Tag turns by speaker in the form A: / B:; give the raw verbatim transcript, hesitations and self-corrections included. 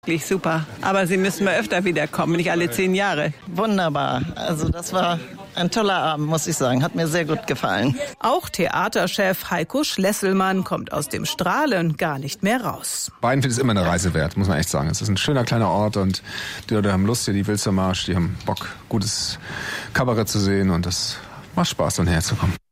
A: Wirklich super. Aber Sie müssen mal öfter wiederkommen, nicht alle zehn Jahre.
B: Wunderbar. Also das war ein toller Abend, muss ich sagen. Hat mir sehr gut gefallen.
C: Auch Theaterchef Heiko Schlesselmann kommt aus dem Strahlen gar nicht mehr raus.
D: Weidenfeld ist immer eine Reise wert, muss man echt sagen. Es ist ein schöner kleiner Ort und die Leute haben Lust hier, die Wilstermarsch, die haben Bock, gutes Kabarett zu sehen und das macht Spaß, dann herzukommen.